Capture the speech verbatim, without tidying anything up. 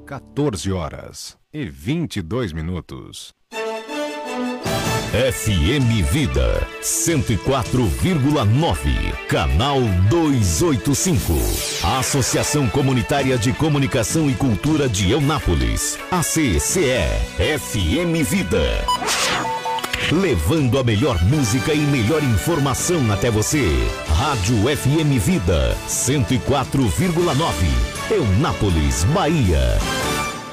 quatorze horas e vinte e dois minutos. F M Vida cento e quatro vírgula nove, canal duzentos e oitenta e cinco. A Associação Comunitária de Comunicação e Cultura de Eunápolis, A C C E, F M Vida. Levando a melhor música e melhor informação até você. Rádio F M Vida cento e quatro vírgula nove, Eunápolis, Bahia.